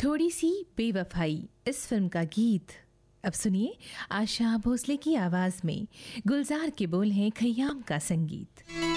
थोड़ी सी बेवफाई इस फिल्म का गीत। अब सुनिए आशा भोसले की आवाज में, गुलजार के बोल हैं, खयाम का संगीत।